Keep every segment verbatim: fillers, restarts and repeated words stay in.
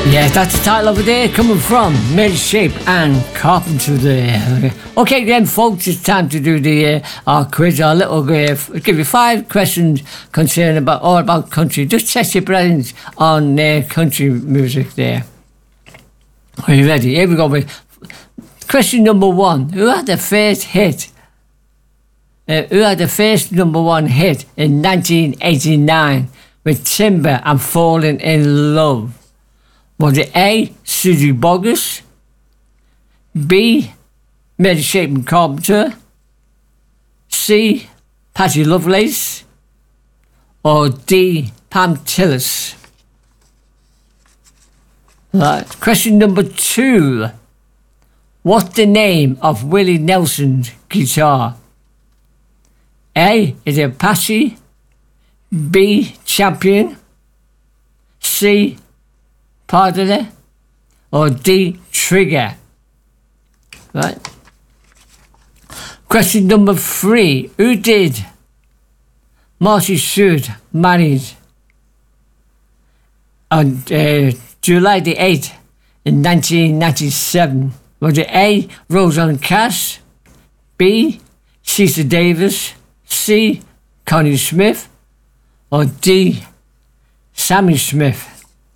Yes, that's the title of the day, coming from Made Shape and Carpenter there. Okay then folks, it's time to do the uh, our quiz, our little uh, give you five questions concerning about all about country. Just test your brains on uh, country music there. Are you ready? Here we go with question number one. Who had the first hit? Uh, who had the first number one hit in nineteen eighty-nine with Timber and Falling in Love? Was it A, Susie Bogus, B, Mary Shaping Carpenter, C, Patty Lovelace, or D, Pam Tillis? Right. Question number two. What's the name of Willie Nelson's guitar? A, is it Apache, B, Champion, C, Pardon, or D, Trigger? Right. Question number three. Who did Marty Stewart marry on uh, July the eighth in nineteen ninety-seven? Was it A, Rosanne Cash, B, Cecil Davis, C, Connie Smith, or D, Sammy Smith?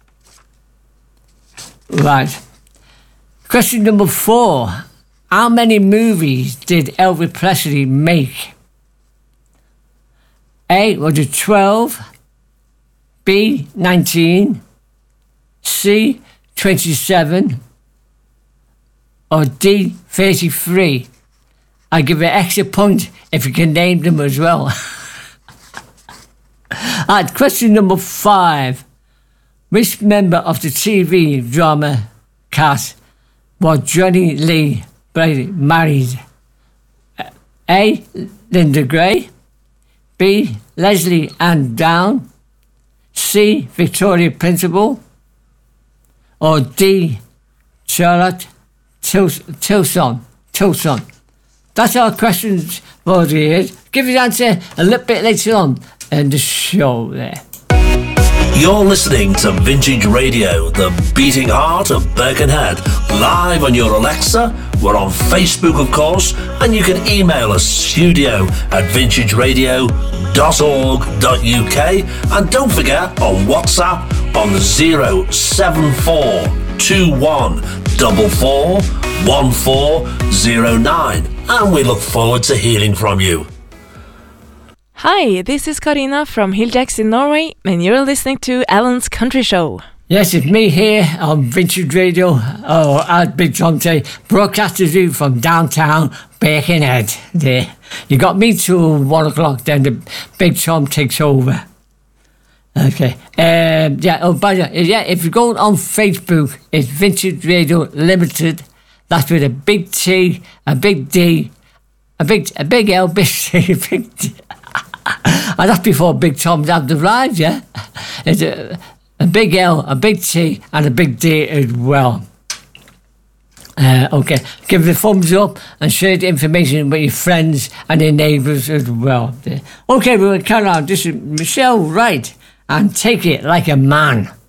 Right. Question number four. How many movies did Elvis Presley make? A, was it twelve, B, nineteen, C, twenty-seven, or D, thirty-three? I give you an extra point if you can name them as well. Right, question number five. Which member of the T V drama cast was Johnny Lee Brady married? A, Linda Gray, B, Leslie Ann Down, C, Victoria Principal, or D, Charlotte Tilson? Tilson. That's our questions for the year. Give us the answer a little bit later on in the show there. You're listening to Vintage Radio, the beating heart of Birkenhead, live on your Alexa. We're on Facebook, of course, and you can email us studio at vintage radio dot org dot U K. And don't forget, on WhatsApp on zero seven four two one four four one four zero nine. And we look forward to hearing from you. Hi, this is Karina from Hilljacks in Norway, and you're listening to Alan's Country Show. Yes, it's me here on Vintage Radio, or as Big Tom say, broadcasting to you from downtown Birkenhead. There, you got me till one o'clock. Then the Big Tom takes over. Okay. Um, yeah. Oh, by the way, yeah. If you go on Facebook, it's Vintage Radio Limited. That's with a big T, a big D, a big a big L, big C, a big D. And that's before Big Tom's had the ride, yeah? It's a, a big L, a big T, and a big D as well. Uh, okay, give the thumbs up and share the information with your friends and your neighbours as well. Okay, we'll carry on. This is Michelle Wright, and Take It Like a Man.